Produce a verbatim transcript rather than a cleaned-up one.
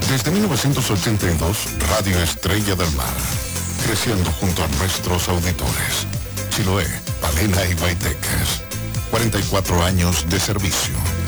Desde mil novecientos ochenta y dos, Radio Estrella del Mar, creciendo junto a nuestros auditores. Chiloé, Palena y Baitecas. cuarenta y cuatro años de servicio.